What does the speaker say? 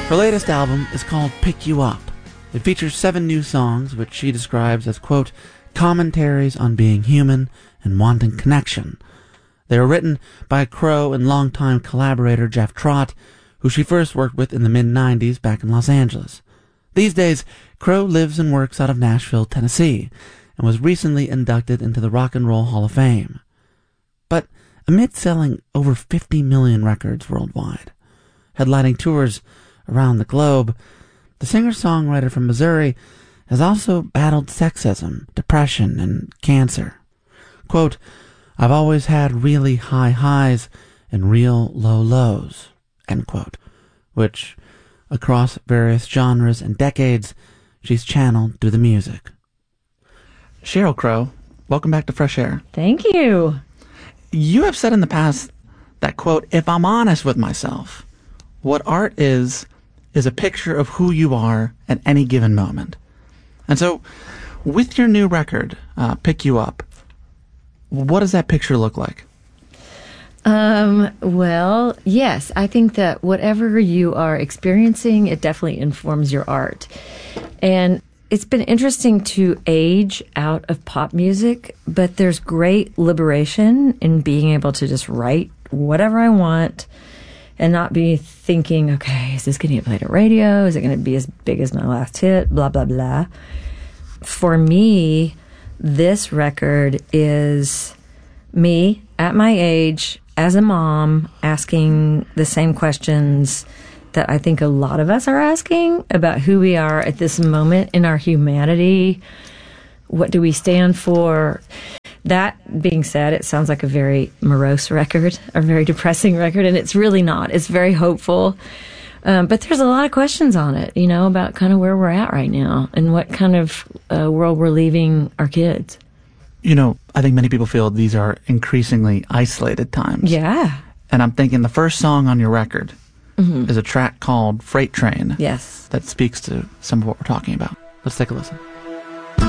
Her latest album is called Pick You Up. It features 7 new songs, which she describes as, quote, commentaries on being human and wanting connection. They were written by Crow and longtime collaborator Jeff Trott, who she first worked with in the mid-90s back in Los Angeles. These days, Crow lives and works out of Nashville, Tennessee, and was recently inducted into the Rock and Roll Hall of Fame. But amid selling over 50 million records worldwide, headlining tours around the globe, the singer-songwriter from Missouri has also battled sexism, depression, and cancer. Quote, I've always had really high highs and real low lows, end quote, which, across various genres and decades, she's channeled through the music. Sheryl Crow, welcome back to Fresh Air. Thank you. You have said in the past that, quote, if I'm honest with myself, what art is a picture of who you are at any given moment. And so, with your new record, Pick You Up, what does that picture look like? Well, yes, I think that whatever you are experiencing, it definitely informs your art. And it's been interesting to age out of pop music, but there's great liberation in being able to just write whatever I want and not be thinking, okay, is this going to get played at radio? Is it going to be as big as my last hit? Blah, blah, blah. For me, this record is me at my age as a mom asking the same questions that I think a lot of us are asking about who we are at this moment in our humanity. What do we stand for? That being said, it sounds like a very morose record, a very depressing record, and it's really not. It's very hopeful. But there's a lot of questions on it, you know, about kind of where we're at right now and what kind of world we're leaving our kids. You know, I think many people feel these are increasingly isolated times. Yeah. And I'm thinking the first song on your record is a track called Freight Train. Yes. That speaks to some of what we're talking about. Let's take a listen.